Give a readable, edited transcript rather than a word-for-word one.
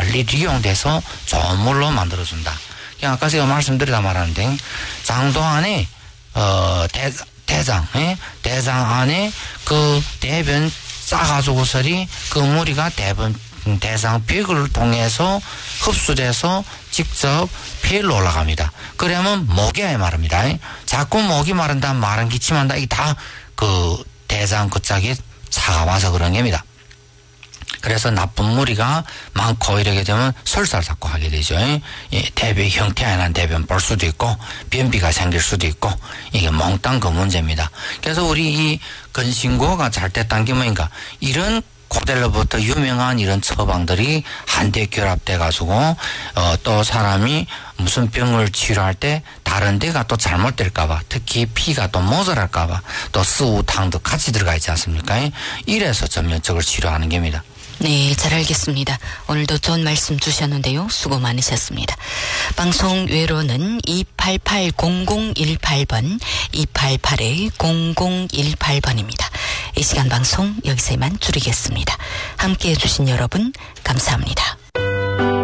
잘 이용돼서 좋은 물로 만들어준다. 그냥 아까 제가 말씀드리다 말하는데 장도 안에 대장 안에 그 대변 싸가지고서리 그 무리가 대장 벽을 통해서 흡수돼서 직접 폐로 올라갑니다. 그러면 목이 말합니다. 자꾸 목이 마른다, 마른 기침한다, 이게 다 그 대장 끝짝에 차가 와서 그런 겁니다. 그래서 나쁜 무리가 많고 이러게 되면 설사를 자꾸 하게 되죠. 대변 형태에는 대변 볼 수도 있고 변비가 생길 수도 있고 이게 몽땅 그 문제입니다. 그래서 우리 이 근신고가 잘 됐다는 게 뭐인가, 이런 고대로부터 유명한 이런 처방들이 한데 결합돼 가지고 또 사람이 무슨 병을 치료할 때 다른 데가 또 잘못될까봐, 특히 피가 또 모자랄까봐 또 수우탕도 같이 들어가 있지 않습니까? 이래서 전면적으로 치료하는 겁니다. 네, 잘 알겠습니다. 오늘도 좋은 말씀 주셨는데요. 수고 많으셨습니다. 방송 외로는 288-0018번, 288-0018번입니다. 이 시간 방송 여기서 이만 줄이겠습니다. 함께해 주신 여러분 감사합니다.